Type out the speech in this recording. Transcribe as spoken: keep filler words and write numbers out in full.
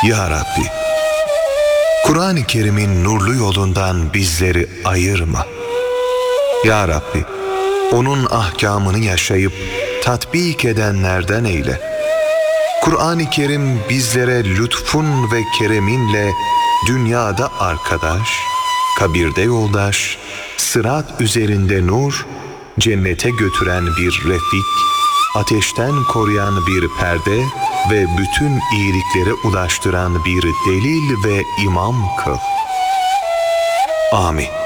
Ya Rabbi, Kur'an-ı Kerim'in nurlu yolundan bizleri ayırma. Ya Rabbi, onun ahkamını yaşayıp tatbik edenlerden eyle. Kur'an-ı Kerim bizlere lütfun ve kereminle dünyada arkadaş, kabirde yoldaş, sırat üzerinde nur, cennete götüren bir refik, ateşten koruyan bir perde ve bütün iyiliklere ulaştıran bir delil ve imam kıl. Amin.